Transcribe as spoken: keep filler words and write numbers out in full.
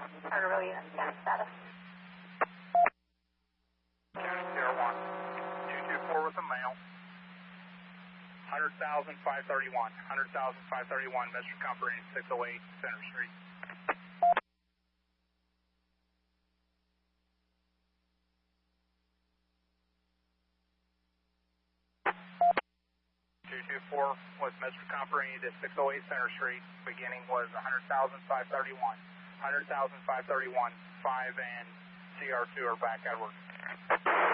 Carter Row unit scan status. Unit zero one, two two four with a male. one hundred thousand five thirty-one, one hundred thousand five thirty-one, Mister Company, six oh eight Center Street. two two four with Mister Company to six oh eight Center Street. Beginning was one hundred thousand five thirty-one, one hundred thousand five thirty-one, five and C R two are back, Edward.